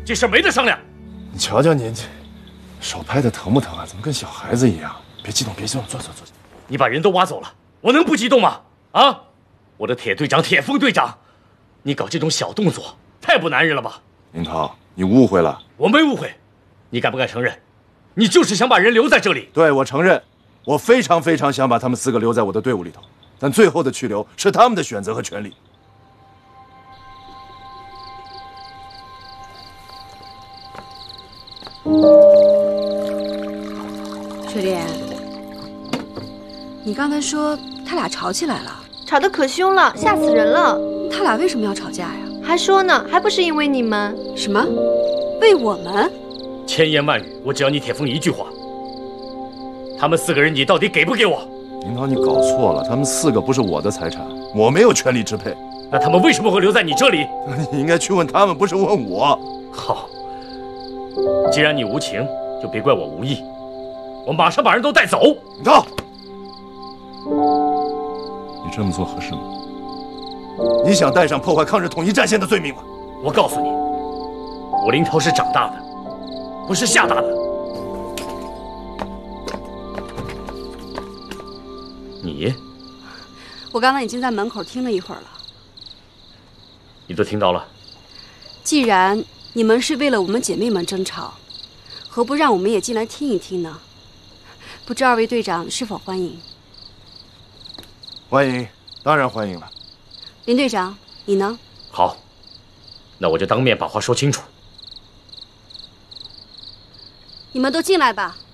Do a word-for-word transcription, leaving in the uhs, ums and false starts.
这事没得商量。 你瞧瞧你，手拍的疼不疼啊？怎么跟小孩子一样？别激动，别激动，坐坐坐。 你把人都挖走了，我能不激动吗？啊，我的铁队长、铁风队长，你搞这种小动作，太不男人了吧？ 林涛，你误会了。 我没误会，你敢不敢承认，你就是想把人留在这里？ 对，我承认，我非常非常想把他们四个留在我的队伍里头，但最后的去留是他们的选择和权利。 水莲，你刚才说他俩吵起来了， 吵得可凶了，吓死人了。 他俩为什么要吵架呀？ 还说呢，还不是因为你们？ 什么？为我们？ 千言万语，我只要你铁风一句话。他们四个人，你到底给不给我？ 林涛，你搞错了，他们四个不是我的财产，我没有权利支配。 那他们为什么会留在你这里？ 你应该去问他们，不是问我。 好，既然你无情，就别怪我无义。我马上把人都带走。 林涛，你这么做合适吗？你想带上破坏抗日统一战线的罪名吗？ 我告诉你，我林涛是长大的，不是吓大的。你， 我刚刚已经在门口听了一会儿了。 你都听到了？ 既然你们是为了我们姐妹们争吵，何不让我们也进来听一听呢？不知二位队长是否欢迎？ 欢迎，当然欢迎了。 林队长，你呢？ 好，那我就当面把话说清楚。 你们都进来吧。